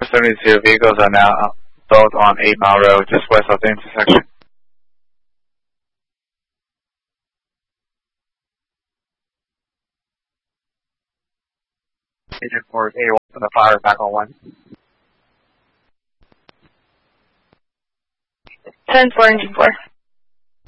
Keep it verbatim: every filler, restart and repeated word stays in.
seventy-two vehicles are now both on eight Mile Road, just west of the intersection. Agent for A one for the fire back on one. ten four, engine four.